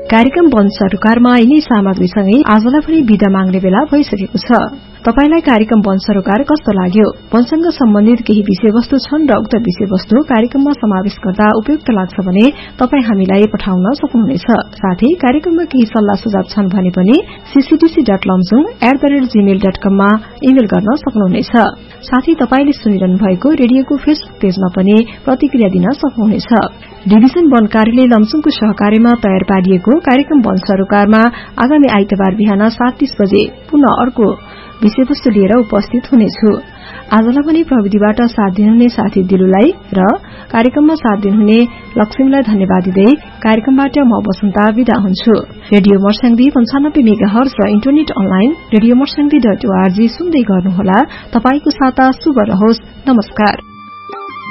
कार्यक्रम वन सरोकारमा यिनै सामग्रीसँगै आजलाई पनि बिदा माग्ने बेला भइसकेको छ। तपाईलाई कार्यक्रम वन सरोकार कस्तो लाग्यो? वनसँग सम्बन्धित केही विषयवस्तु छन् र उक्त विषयवस्तु कार्यक्रममा समावेश गर्दा उपयुक्त लाग्छ भने तपाई हामीलाई पठाउन सक्नुहुनेछ। साथै कार्यक्रममा केही सल्लाह सुझाव छन् भने पनि cctc.lomsung@gmail.com मा इमेल गर्न सक्नुहुनेछ। साथै तपाईले सुनिरहनु भएको रेडियोको फेसबुक पेजमा पनि प्रतिक्रिया दिन सक्नुहुनेछ। डिभिजन वन कार्यालय लमसुङको सहकार्यमा तयार पारिएको कार्यक्रम वन सरोकारमा आगामी आइतबार बिहान 7:30 बजे पुनः अर्को विषयवस्तु लिएर उपस्थित हुनेछु। आजलाई पनि प्रविधिबाट साथ दिनुहुने साथी दिलुलाई र कार्यक्रममा साथ दिनुहुने लक्ष्मीलाई धन्यवाद दिँदै कार्यक्रमबाट म बसन्ता बिदा हुन्छु। रेडियो मर्स्याङ्दी 95 मेगाहर्ज र इन्टरनेट अनलाइन रेडियोमर्स्याङ्दी.org सुन्दै गर्नुहोला। तपाईको साता शुभ रहोस्। नमस्कार।